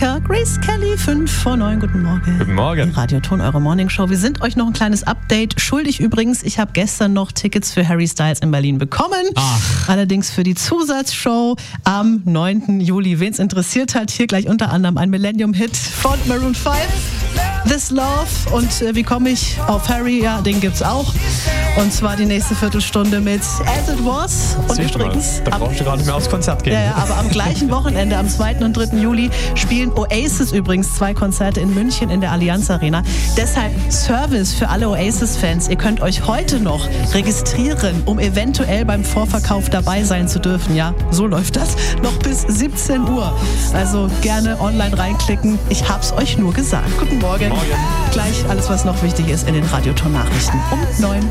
Klassiker. Grace Kelly, 5:09. Guten Morgen. Guten Morgen. Radio Ton, eure Morningshow. Wir sind euch noch ein kleines Update schuldig übrigens. Ich habe gestern noch Tickets für Harry Styles in Berlin bekommen. Allerdings für die Zusatzshow am 9. Juli. Wen es interessiert hat, hier gleich unter anderem ein Millennium-Hit von Maroon 5. This Love. Und wie komme ich auf Harry? Ja, den gibt's auch. Und zwar die nächste Viertelstunde mit As It Was. Und übrigens, da brauchst du gar nicht mehr aufs Konzert gehen. Ja, aber am gleichen Wochenende, am 2. und 3. Juli, spielen Oasis übrigens 2 Konzerte in München in der Allianz Arena. Deshalb Service für alle Oasis-Fans. Ihr könnt euch heute noch registrieren, um eventuell beim Vorverkauf dabei sein zu dürfen. Ja, so läuft das. Noch bis 17 Uhr. Also gerne online reinklicken. Ich hab's euch nur gesagt. Guten Morgen. Gleich alles, was noch wichtig ist in den Radioton-Nachrichten um 9.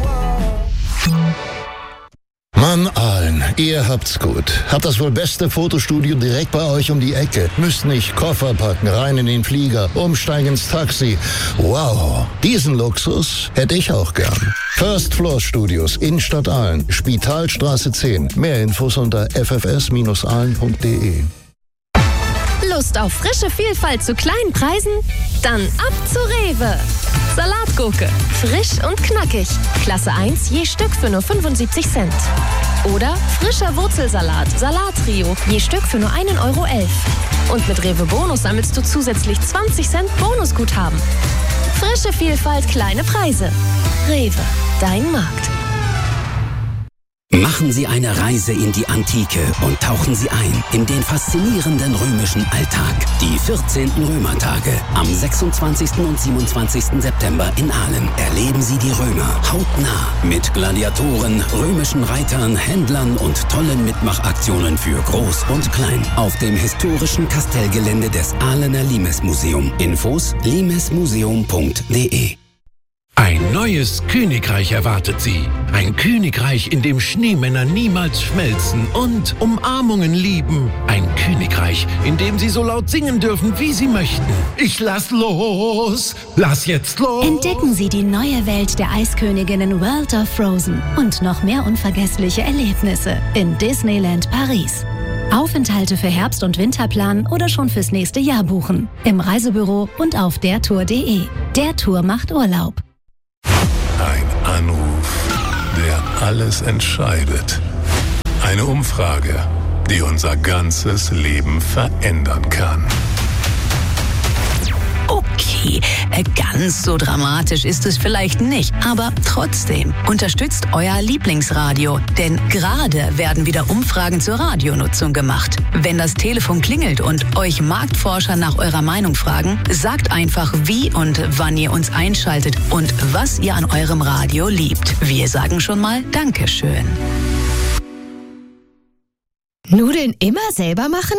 Mann, Aalen, ihr habt's gut. Habt das wohl beste Fotostudio direkt bei euch um die Ecke. Müsst nicht Koffer packen, rein in den Flieger, umsteigen ins Taxi. Wow, diesen Luxus hätte ich auch gern. First Floor Studios, Innenstadt Aalen, Spitalstraße 10. Mehr Infos unter ffs-aalen.de. Lust auf frische Vielfalt zu kleinen Preisen? Dann ab zu Rewe. Salatgurke, frisch und knackig. Klasse 1 je Stück für nur 75 Cent. Oder frischer Wurzelsalat, Salattrio, je Stück für nur 1,11 Euro. Und mit Rewe Bonus sammelst du zusätzlich 20 Cent Bonusguthaben. Frische Vielfalt, kleine Preise. Rewe, dein Markt. Machen Sie eine Reise in die Antike und tauchen Sie ein in den faszinierenden römischen Alltag. Die 14. Römertage am 26. und 27. September in Aalen erleben Sie die Römer hautnah mit Gladiatoren, römischen Reitern, Händlern und tollen Mitmachaktionen für Groß und Klein auf dem historischen Kastellgelände des Aalener Limesmuseum. Infos limesmuseum.de. Ein neues Königreich erwartet Sie. Ein Königreich, in dem Schneemänner niemals schmelzen und Umarmungen lieben. Ein Königreich, in dem Sie so laut singen dürfen, wie Sie möchten. Ich lass los! Lass jetzt los! Entdecken Sie die neue Welt der Eisköniginnen World of Frozen und noch mehr unvergessliche Erlebnisse in Disneyland Paris. Aufenthalte für Herbst- und Winterplan oder schon fürs nächste Jahr buchen. Im Reisebüro und auf dertour.de. Der Tour macht Urlaub. Ein Anruf, der alles entscheidet. Eine Umfrage, die unser ganzes Leben verändern kann. Okay, ganz so dramatisch ist es vielleicht nicht, aber trotzdem unterstützt euer Lieblingsradio, denn gerade werden wieder Umfragen zur Radionutzung gemacht. Wenn das Telefon klingelt und euch Marktforscher nach eurer Meinung fragen, sagt einfach, wie und wann ihr uns einschaltet und was ihr an eurem Radio liebt. Wir sagen schon mal Dankeschön. Nudeln immer selber machen?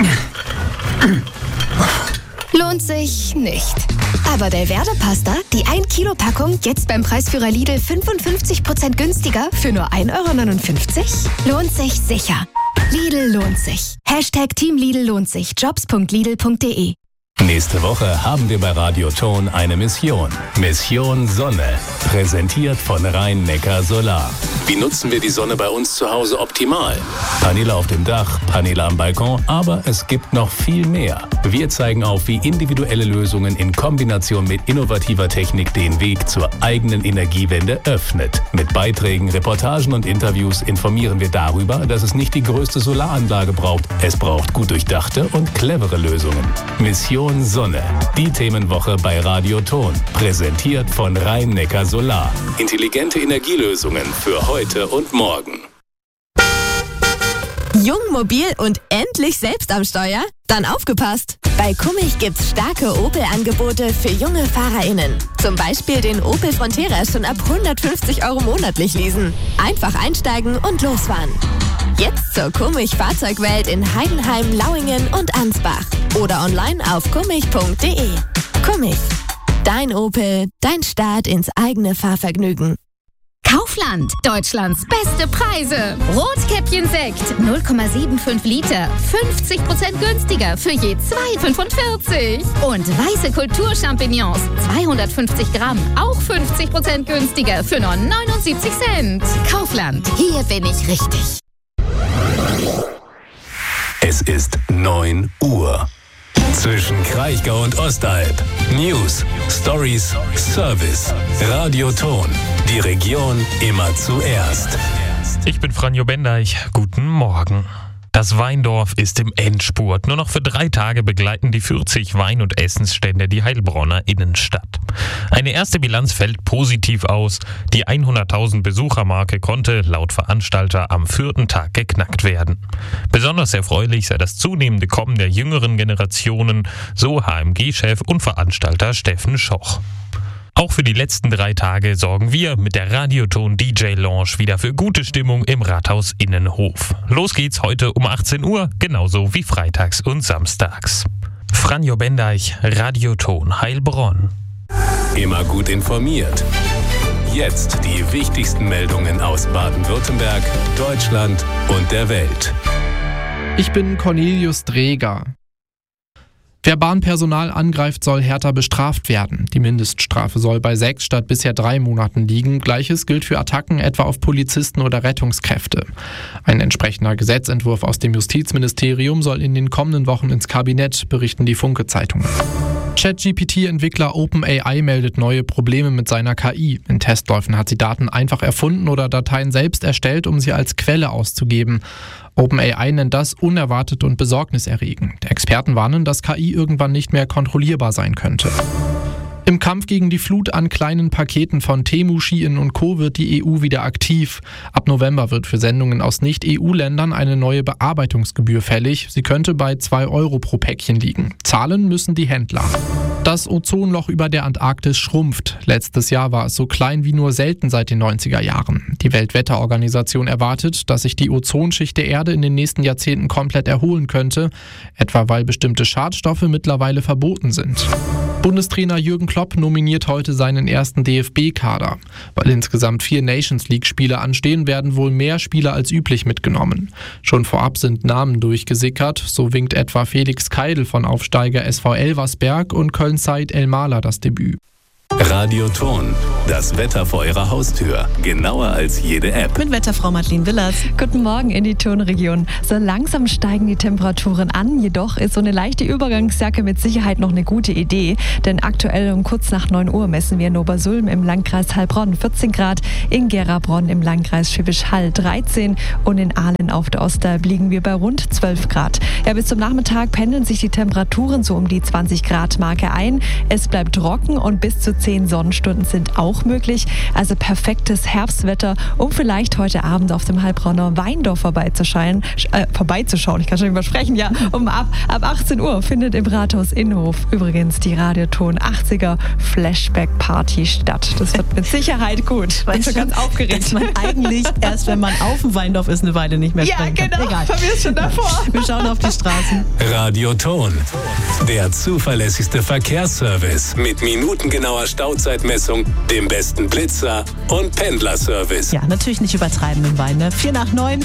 Lohnt sich nicht. Aber Delverde-Pasta, die 1 Kilo Packung, jetzt beim Preisführer Lidl 55% günstiger für nur 1,59 €? Lohnt sich sicher. Lidl lohnt sich. Team Lidl lohnt sich. Jobs.lidl.de. Nächste Woche haben wir bei Radio Ton eine Mission. Mission Sonne. Präsentiert von Rhein-Neckar Solar. Wie nutzen wir die Sonne bei uns zu Hause optimal? Paneele auf dem Dach, Paneele am Balkon, aber es gibt noch viel mehr. Wir zeigen auf, wie individuelle Lösungen in Kombination mit innovativer Technik den Weg zur eigenen Energiewende öffnet. Mit Beiträgen, Reportagen und Interviews informieren wir darüber, dass es nicht die größte Solaranlage braucht. Es braucht gut durchdachte und clevere Lösungen. Mission Sonne. Die Themenwoche bei Radio Ton. Präsentiert von Rhein-Neckar Solar. Intelligente Energielösungen für heute und morgen. Jung, mobil und endlich selbst am Steuer? Dann aufgepasst! Bei Kummich gibt's starke Opel-Angebote für junge FahrerInnen. Zum Beispiel den Opel Frontera schon ab 150 € monatlich leasen. Einfach einsteigen und losfahren. Jetzt zur Kummich Fahrzeugwelt in Heidenheim, Lauingen und Ansbach. Oder online auf kummich.de. Kummich. Dein Opel, dein Start ins eigene Fahrvergnügen. Kaufland, Deutschlands beste Preise. Rotkäppchen-Sekt, 0,75 Liter, 50% günstiger für je 2,45. Und weiße Kulturchampignons, 250 Gramm, auch 50% günstiger für nur 79 Cent. Kaufland, hier bin ich richtig. Es ist 9 Uhr. Zwischen Kraichgau und Ostalb. News, Stories, Service. Radio Ton. Die Region immer zuerst. Ich bin Franjo Bendeich. Guten Morgen. Das Weindorf ist im Endspurt. Nur noch für 3 Tage begleiten die 40 Wein- und Essensstände die Heilbronner Innenstadt. Eine erste Bilanz fällt positiv aus. Die 100.000 Besuchermarke konnte laut Veranstalter am 4. Tag geknackt werden. Besonders erfreulich sei das zunehmende Kommen der jüngeren Generationen, so HMG-Chef und Veranstalter Steffen Schoch. Auch für die letzten 3 Tage sorgen wir mit der Radioton DJ Lounge wieder für gute Stimmung im Rathaus Innenhof. Los geht's heute um 18 Uhr, genauso wie freitags und samstags. Franjo Bendeich, Radioton Heilbronn. Immer gut informiert. Jetzt die wichtigsten Meldungen aus Baden-Württemberg, Deutschland und der Welt. Ich bin Cornelius Dreger. Wer Bahnpersonal angreift, soll härter bestraft werden. Die Mindeststrafe soll bei 6 statt bisher 3 Monaten liegen. Gleiches gilt für Attacken etwa auf Polizisten oder Rettungskräfte. Ein entsprechender Gesetzentwurf aus dem Justizministerium soll in den kommenden Wochen ins Kabinett, berichten die Funke-Zeitungen. ChatGPT-Entwickler OpenAI meldet neue Probleme mit seiner KI. In Testläufen hat sie Daten einfach erfunden oder Dateien selbst erstellt, um sie als Quelle auszugeben. OpenAI nennt das unerwartet und besorgniserregend. Experten warnen, dass KI irgendwann nicht mehr kontrollierbar sein könnte. Im Kampf gegen die Flut an kleinen Paketen von Temu, Shein und Co. wird die EU wieder aktiv. Ab November wird für Sendungen aus Nicht-EU-Ländern eine neue Bearbeitungsgebühr fällig. Sie könnte bei 2 Euro pro Päckchen liegen. Zahlen müssen die Händler. Das Ozonloch über der Antarktis schrumpft. Letztes Jahr war es so klein wie nur selten seit den 90er Jahren. Die Weltwetterorganisation erwartet, dass sich die Ozonschicht der Erde in den nächsten Jahrzehnten komplett erholen könnte, etwa weil bestimmte Schadstoffe mittlerweile verboten sind. Bundestrainer Jürgen Klopp nominiert heute seinen ersten DFB-Kader. Weil insgesamt 4 Nations-League-Spiele anstehen, werden wohl mehr Spieler als üblich mitgenommen. Schon vorab sind Namen durchgesickert. So winkt etwa Felix Keidl von Aufsteiger SV Elversberg und Köln-Said El-Mala das Debüt. Radioton, das Wetter vor Ihrer Haustür. Genauer als jede App. Mit Wetterfrau Madeleine Willers. Guten Morgen in die Tonregion. So langsam steigen die Temperaturen an, jedoch ist so eine leichte Übergangsjacke mit Sicherheit noch eine gute Idee. Denn aktuell um kurz nach 9 Uhr messen wir in Obersulm im Landkreis Heilbronn 14 Grad, in Gerabronn im Landkreis Schwäbisch Hall 13 und in Ahlen auf der Ostalb liegen wir bei rund 12 Grad. Ja, bis zum Nachmittag pendeln sich die Temperaturen so um die 20 Grad Marke ein. Es bleibt trocken und bis zu 10 Sonnenstunden sind auch möglich. Also perfektes Herbstwetter, um vielleicht heute Abend auf dem Heilbronner Weindorf vorbeizuschauen. Ich kann schon übersprechen, ja. Ab 18 Uhr findet im Rathaus Innenhof übrigens die Radioton 80er Flashback Party statt. Das wird mit Sicherheit gut. Ich bin schon ganz aufgeregt. Dass man eigentlich erst, wenn man auf dem Weindorf ist, eine Weile nicht mehr sprechen kann. Ja, genau. Egal. Bei mir ist schon davor. Wir schauen auf die Straßen. Radioton, der zuverlässigste Verkehrsservice mit minutengenauer Stauzeitmessung, dem besten Blitzer und Pendlerservice. Ja, natürlich nicht übertreiben im Wein. Ne? 4 nach 9,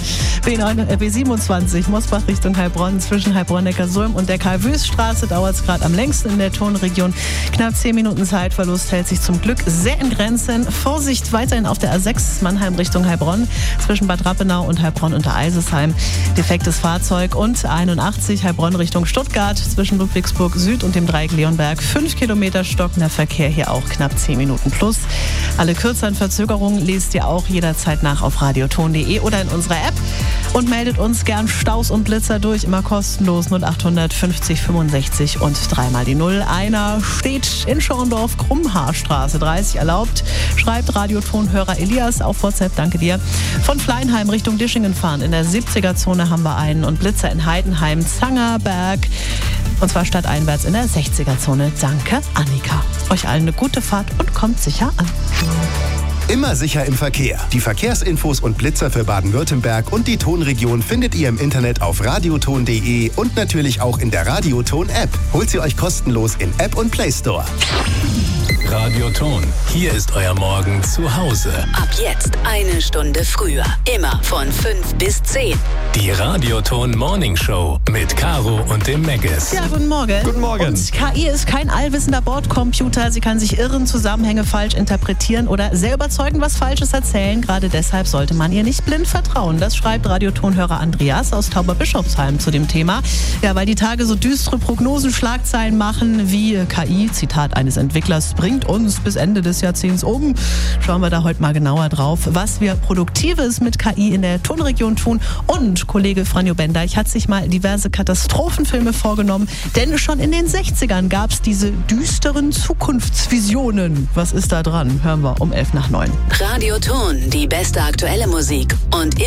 B27, Mosbach Richtung Heilbronn, zwischen Heilbronn-Neckarsulm und der Karl-Wüst-Straße dauert es gerade am längsten in der Tonregion. Knapp 10 Minuten Zeitverlust hält sich zum Glück sehr in Grenzen. Vorsicht weiterhin auf der A6 Mannheim Richtung Heilbronn, zwischen Bad Rappenau und Heilbronn unter Eisesheim. Defektes Fahrzeug und 81 Heilbronn Richtung Stuttgart, zwischen Ludwigsburg Süd und dem Dreieck Leonberg. 5 Kilometer stockender Verkehr hier auch knapp 10 Minuten plus. Alle kürzeren Verzögerungen lest ihr auch jederzeit nach auf radioton.de oder in unserer App und meldet uns gern Staus und Blitzer durch, immer kostenlos 0800 50 65 und 3 mal die 0. Einer steht in Schorndorf, Krummhaarstraße 30 erlaubt, schreibt Radiotonhörer Elias auf WhatsApp, danke dir. Von Fleinheim Richtung Dischingen fahren, in der 70er-Zone haben wir einen und Blitzer in Heidenheim, Zangerberg, und zwar stadteinwärts in der 60er-Zone. Danke, Annika. Euch allen eine gute Fahrt und kommt sicher an. Immer sicher im Verkehr. Die Verkehrsinfos und Blitzer für Baden-Württemberg und die Tonregion findet ihr im Internet auf radioton.de und natürlich auch in der Radioton-App. Holt sie euch kostenlos in App und Play Store. Radio Ton. Hier ist euer Morgen zu Hause. Ab jetzt 1 Stunde früher. Immer von 5 bis 10. Die Radio Ton Morning Show mit Caro und dem Megas. Ja, guten Morgen. Guten Morgen. Und KI ist kein allwissender Bordcomputer. Sie kann sich irren, Zusammenhänge falsch interpretieren oder sehr überzeugend was Falsches erzählen. Gerade deshalb sollte man ihr nicht blind vertrauen. Das schreibt Radiotonhörer Andreas aus Tauberbischofsheim zu dem Thema. Ja, weil die Tage so düstere Prognosen-Schlagzeilen machen wie KI, Zitat eines Entwicklers, bringt uns bis Ende des Jahrzehnts um. Schauen wir da heute mal genauer drauf, was wir Produktives mit KI in der Tonregion tun. Und Kollege Franjo Bendeich hat sich mal diverse Katastrophenfilme vorgenommen, denn schon in den 60ern gab es diese düsteren Zukunftsvisionen. Was ist da dran? Hören wir um 8:50. Radio Ton, die beste aktuelle Musik und